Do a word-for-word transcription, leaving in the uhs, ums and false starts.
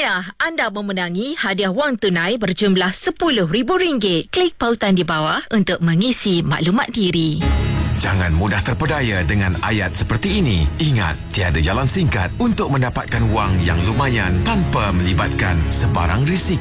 Tahniah, anda memenangi hadiah wang tunai berjumlah sepuluh ribu ringgit. Klik pautan di bawah untuk mengisi maklumat diri. Jangan mudah terpedaya dengan ayat seperti ini. Ingat, tiada jalan singkat untuk mendapatkan wang yang lumayan tanpa melibatkan sebarang risiko.